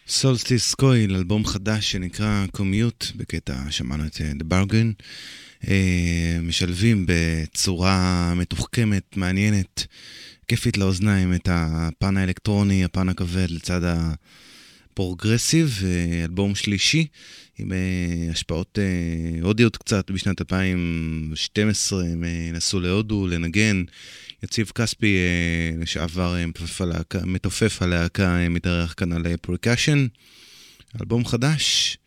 סולסטיס קויל, אלבום חדש שנקרא קומיוט, בקטע שמענו את The Bargain, משלבים בצורה מתוחכמת, מעניינת, כיפית לאוזניים את הפן האלקטרוני, הפן הכבד לצד הפרוגרסיב, אלבום שלישי עם השפעות הודיות קצת בשנת 2012, הם נסו להודו לנגן, יציב כספי לשעבר מתופף הלהקה מתארח כאן על פריקשן, אלבום חדש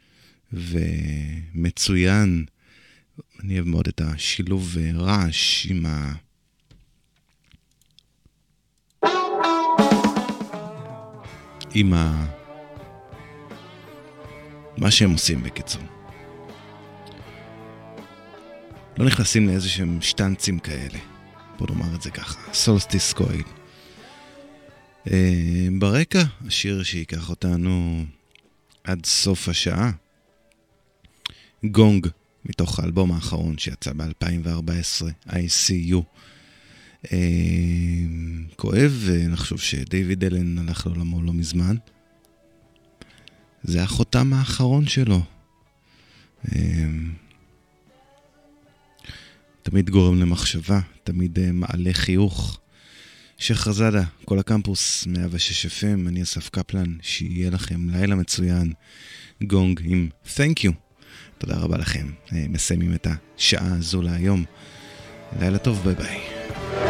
ומצוין, אני אוהב מאוד את השילוב רעש עם מה שהם עושים בקיצור. לא נכנסים לאיזה שהם שטנצים כאלה. בוא נאמר את זה ככה. סולסטיס קויל. ברקע, השיר שיקח אותנו עד סוף השעה. גונג, מתוך האלבום האחרון שיצא ב-2014, ICU. כואב, ונחשוב שדייוויד אלן הלך לעולמו לא מזמן. זה החותם האחרון שלו. תמיד גורם למחשבה, תמיד מעלה חיוך. שחרזדה, כל הקמפוס, 106 FM, אני אסף קפלן, שיהיה לכם לילה מצוין. גונג עם Thank you. תודה רבה לכם. מסיימים את השעה הזו להיום. לילה טוב, ביי ביי.